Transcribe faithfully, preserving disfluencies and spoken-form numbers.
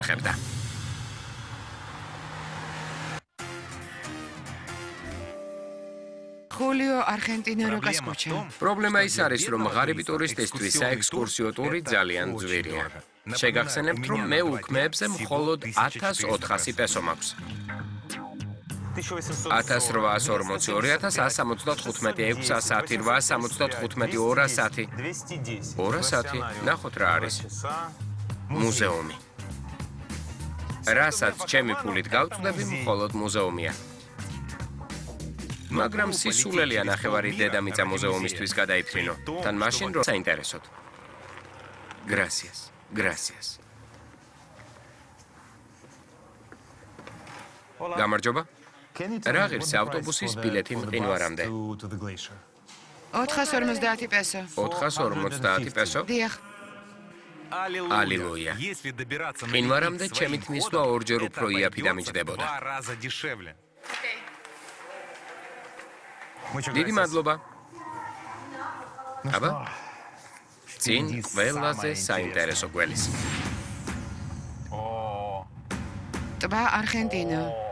ხებდა. Julio Argentina Rocascocha. პრობლემა ის არის, რომ ღარიბი ტურისტისთვის საექსკურსიო ტური ძალიან ძვირია. შეგახსენებთ, რომ მე უქმეებზე მხოლოდ ათას ოთხასი პესო მაქვს. ათას რვაას ორმოცი, ორი ათას ასი სამოცდათხუთმეტი, ექვსი ათი, რვაას სამოცდათხუთმეტი, ორას ათი. ორას ათი, ნახოთ რა არის. მუზეუმი. რასაც ჩემი ფულით გავწვდები, მხოლოდ მუზეუმია. მაგრამ სისულელია ნახევარი დედამიწა მუზეუმისთვის გადაიფრინო. თან მაშინ რომ საინტერესოდ. Gracias. Gracias. გამარჯობა. რა ღირს ავტობუსის ბილეთი მყინვარამდე? ოთხას ორმოცდაათი პესო. ოთხას ორმოცდაათი პესო? დიახ. ალილუია. მყინვარამდე ჩემით მისვლა ორჯერ უფრო იაფი დამიჯდებოდა. დიდი მადლობა. აბა? წინ ყველაზე საინტერესო გველის. ტბა არგენტინა.